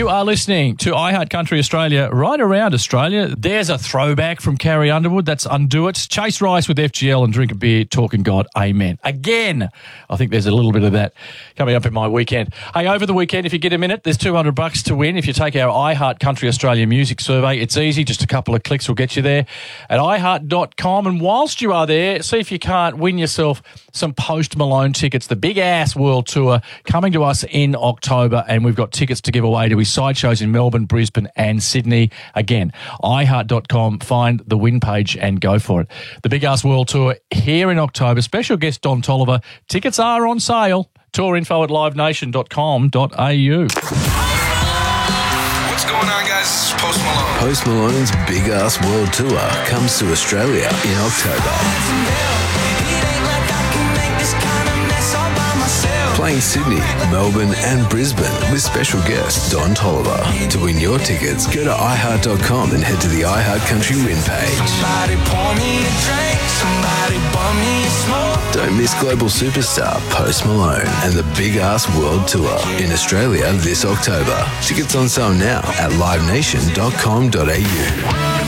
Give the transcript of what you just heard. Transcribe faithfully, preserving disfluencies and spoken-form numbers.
are listening to iHeart Country Australia right around Australia. There's a throwback from Carrie Underwood. That's Undo It. Chase Rice with F G L and Drink a Beer, Talking God. Amen. Again, I think there's a little bit of that coming up in my weekend. Hey, over the weekend, if you get a minute, there's two hundred bucks to win. If you take our iHeart Country Australia music survey, it's easy. Just a couple of clicks will get you there at i heart dot com. And whilst you are there, see if you can't win yourself some Post Malone tickets. The Big Ass World Tour coming to us in October, and we've got tickets to give away to his side shows in Melbourne, Brisbane and Sydney. Again, i heart dot com, find the win page and go for it. The Big Ass World Tour here in October. Special guest Don Tolliver. Tickets are on sale. Tour info at live nation dot com dot a u. What's going on, guys? This is Post Malone. Post Malone's Big Ass World Tour comes to Australia in October. Playing Sydney, Melbourne and Brisbane with special guest Don Tolliver. To win your tickets, go to i heart dot com and head to the iHeart Country win page. Somebody pour me a drink, somebody bum me a smoke. Don't miss global superstar Post Malone and the Big Ass World Tour in Australia this October. Tickets on sale now at live nation dot com dot a u.